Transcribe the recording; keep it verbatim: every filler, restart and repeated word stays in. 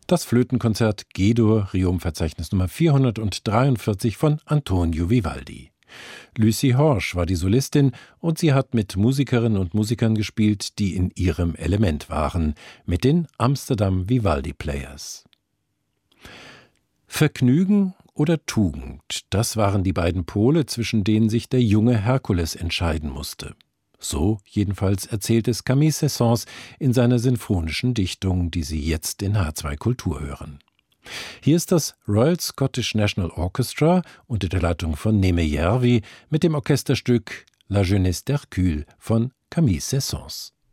Das Flötenkonzert G-Dur, Riom-Verzeichnis Nummer vierhundertdreiundvierzig von Antonio Vivaldi. Lucy Horsch war die Solistin und sie hat mit Musikerinnen und Musikern gespielt, die in ihrem Element waren, mit den Amsterdam Vivaldi Players. Vergnügen oder Tugend, das waren die beiden Pole, zwischen denen sich der junge Herkules entscheiden musste. So jedenfalls erzählt es Camille Saint-Saëns in seiner sinfonischen Dichtung, die Sie jetzt in H zwei Kultur hören. Hier ist das Royal Scottish National Orchestra unter der Leitung von Neme Järvi mit dem Orchesterstück La Jeunesse d'Hercule von Camille Saint-Saëns.